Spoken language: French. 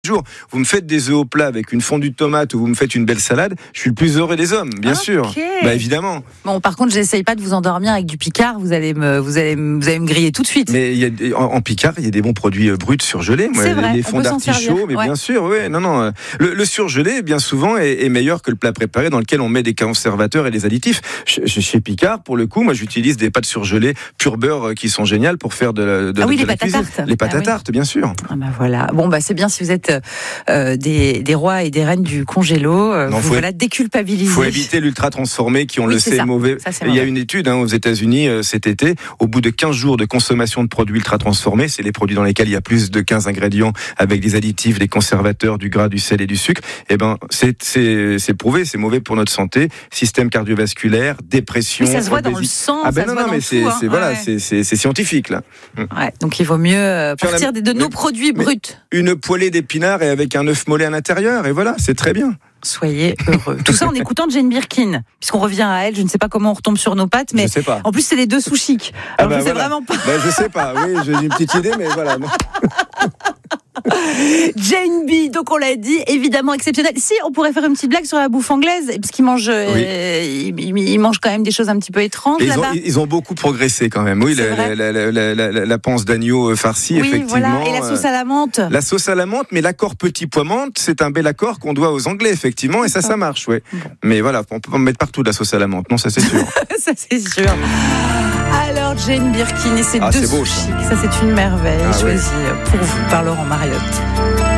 jour, vous me faites des œufs au plat avec une fondue de tomate ou vous me faites une belle salade, je suis le plus heureux des hommes, bien sûr. Bah évidemment. Bon, par contre, j'essaye pas de vous endormir avec du Picard. Vous allez me griller tout de suite. Mais en Picard, il y a des bons produits bruts surgelés. C'est vrai, les fonds d'artichaut, mais bien sûr, ouais. Non. Le surgelé, bien souvent, est meilleur que le plat préparé dans lequel on met des conservateurs et des additifs. Chez Picard, pour le coup, moi, j'utilise des pâtes surgelées pur beurre qui sont géniales pour faire de les la pâtes cuisine. à tarte. Les pâtes à tarte, bien sûr. Ah bah voilà. Bon bah c'est bien si vous êtes des rois et des reines du congélo. Voilà, déculpabiliser. Il faut éviter l'ultra transformé qui, on le sait, est mauvais. Il y a une étude aux États-Unis cet été. Au bout de 15 jours de consommation de produits ultra transformés, c'est les produits dans lesquels il y a plus de 15 ingrédients avec des additifs, des conservateurs, du gras, du sel et du sucre. Eh ben c'est prouvé, c'est mauvais pour notre santé, système cardiovasculaire, dépression. Mais ça se voit dans le sang. Ah ben c'est scientifique là. Ouais, donc il vaut mieux partir de nos produits bruts. Une poêlée d'épinards et avec un œuf mollet à l'intérieur, et voilà, c'est très bien. Soyez heureux. Tout ça en écoutant Jane Birkin, puisqu'on revient à elle. Je ne sais pas comment on retombe sur nos pattes, mais en plus c'est les deux sous chic. Alors je sais vraiment pas. Je sais pas. Oui, j'ai une petite idée, mais voilà. Jane B, donc on l'a dit, évidemment exceptionnel. Si, on pourrait faire une petite blague sur la bouffe anglaise, parce qu'ils mangent, ils mangent quand même des choses un petit peu étranges là-bas. Ils ont beaucoup progressé quand même. Oui, la panse d'agneau farcie, effectivement. Voilà. Et la sauce à la menthe. La sauce à la menthe, mais l'accord petit pois menthe, c'est un bel accord qu'on doit aux Anglais, effectivement, et ça marche, ouais. Bon. Mais voilà, on peut pas mettre partout de la sauce à la menthe, non, ça c'est sûr. Ça c'est sûr. Alors Jane Birkin et ses deux sous chics, ça c'est une merveille choisie pour vous par Laurent Mariotte.